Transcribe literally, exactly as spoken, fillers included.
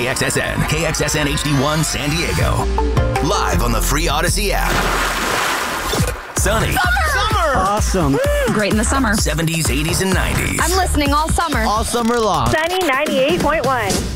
K X S N, K X S N H D one San Diego. Live on the free Odyssey app. Sunny. Summer! Awesome. Great in the summer. seventies, eighties, and nineties. I'm listening all summer. All summer long. Sunny ninety-eight point one.